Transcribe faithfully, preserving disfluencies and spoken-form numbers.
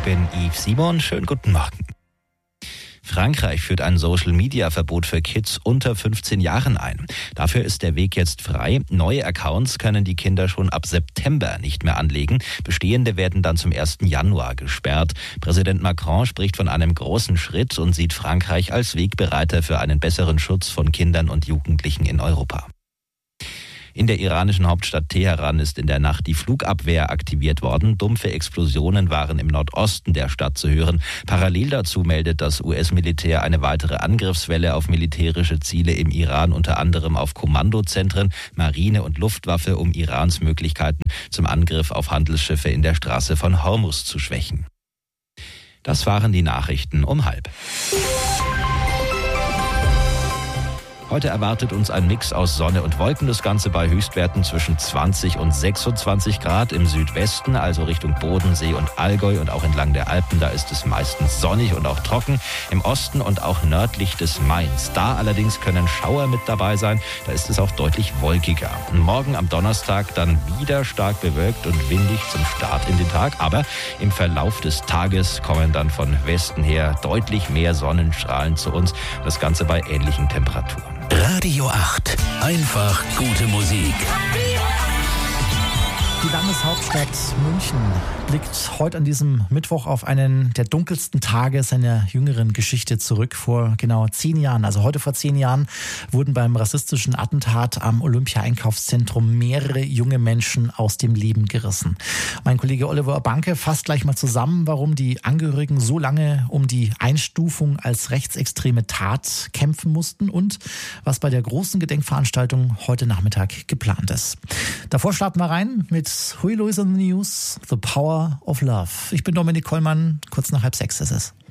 bin Yves Simon. Schönen guten Morgen. Frankreich führt ein Social-Media-Verbot für Kids unter fünfzehn Jahren ein. Dafür ist der Weg jetzt frei. Neue Accounts können die Kinder schon ab September nicht mehr anlegen. Bestehende werden dann zum ersten Januar gesperrt. Präsident Macron spricht von einem großen Schritt und sieht Frankreich als Wegbereiter für einen besseren Schutz von Kindern und Jugendlichen in Europa. In der iranischen Hauptstadt Teheran ist in der Nacht die Flugabwehr aktiviert worden. Dumpfe Explosionen waren im Nordosten der Stadt zu hören. Parallel dazu meldet das U S-Militär eine weitere Angriffswelle auf militärische Ziele im Iran, unter anderem auf Kommandozentren, Marine und Luftwaffe, um Irans Möglichkeiten zum Angriff auf Handelsschiffe in der Straße von Hormuz zu schwächen. Das waren die Nachrichten um halb. Heute erwartet uns ein Mix aus Sonne und Wolken, das Ganze bei Höchstwerten zwischen zwanzig und sechsundzwanzig Grad im Südwesten, also Richtung Bodensee und Allgäu und auch entlang der Alpen, da ist es meistens sonnig und auch trocken. Im Osten und auch nördlich des Mains. Da allerdings können Schauer mit dabei sein, da ist es auch deutlich wolkiger. Morgen am Donnerstag dann wieder stark bewölkt und windig zum Start in den Tag, aber im Verlauf des Tages kommen dann von Westen her deutlich mehr Sonnenstrahlen zu uns, das Ganze bei ähnlichen Temperaturen. Radio acht. Einfach gute Musik. Die Landeshauptstadt München blickt heute an diesem Mittwoch auf einen der dunkelsten Tage seiner jüngeren Geschichte zurück. Vor genau zehn Jahren, also heute vor zehn Jahren, wurden beim rassistischen Attentat am Olympia-Einkaufszentrum mehrere junge Menschen aus dem Leben gerissen. Mein Kollege Oliver Banke fasst gleich mal zusammen, warum die Angehörigen so lange um die Einstufung als rechtsextreme Tat kämpfen mussten und was bei der großen Gedenkveranstaltung heute Nachmittag geplant ist. Davor starten wir rein mit Huey Lewis in the News, The Power of Love. Ich bin Dominik Kollmann, kurz nach halb sechs ist es.